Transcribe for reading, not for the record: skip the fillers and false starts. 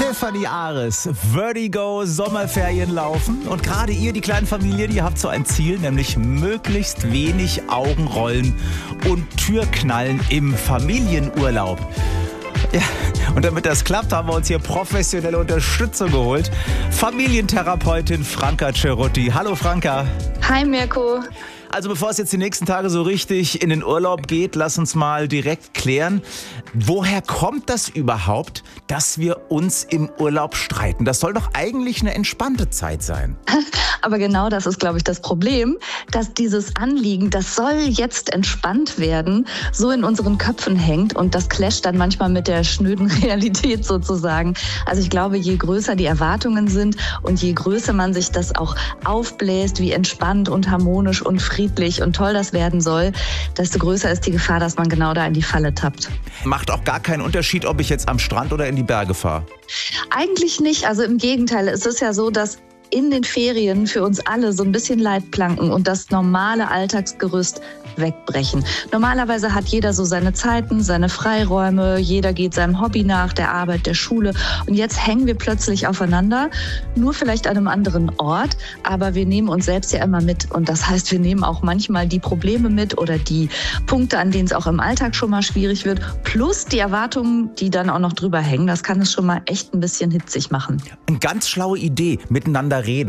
Stefanie Ares, Vertigo, Sommerferien laufen. Und gerade ihr, die kleinen Familien, ihr habt so ein Ziel, nämlich möglichst wenig Augenrollen und Türknallen im Familienurlaub. Ja, und damit das klappt, haben wir uns hier professionelle Unterstützung geholt. Familientherapeutin Franka Cerutti. Hallo Franka. Hi Mirko. Also bevor es jetzt die nächsten Tage so richtig in den Urlaub geht, lass uns mal direkt klären, woher kommt das überhaupt, dass wir uns im Urlaub streiten? Das soll doch eigentlich eine entspannte Zeit sein. Aber genau das ist, glaube ich, das Problem, dass dieses Anliegen, das soll jetzt entspannt werden, so in unseren Köpfen hängt und das clasht dann manchmal mit der schnöden Realität sozusagen. Also ich glaube, je größer die Erwartungen sind und je größer man sich das auch aufbläst, wie entspannt und harmonisch und friedlich und toll das werden soll, desto größer ist die Gefahr, dass man genau da in die Falle tappt. Macht auch gar keinen Unterschied, ob ich jetzt am Strand oder in die Berge fahre? Eigentlich nicht. Also im Gegenteil, es ist ja so, dass in den Ferien für uns alle so ein bisschen Leitplanken und das normale Alltagsgerüst wegbrechen. Normalerweise hat jeder so seine Zeiten, seine Freiräume, jeder geht seinem Hobby nach, der Arbeit, der Schule und jetzt hängen wir plötzlich aufeinander, nur vielleicht an einem anderen Ort, aber wir nehmen uns selbst ja immer mit und das heißt, wir nehmen auch manchmal die Probleme mit oder die Punkte, an denen es auch im Alltag schon mal schwierig wird, plus die Erwartungen, die dann auch noch drüber hängen, das kann es schon mal echt ein bisschen hitzig machen. Eine ganz schlaue Idee, miteinander reden.